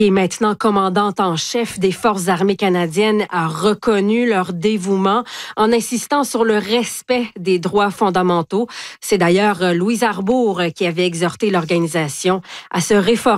Qui est maintenant commandante en chef des Forces armées canadiennes, a reconnu leur dévouement en insistant sur le respect des droits fondamentaux. C'est d'ailleurs Louise Arbour qui avait exhorté l'organisation à se réformer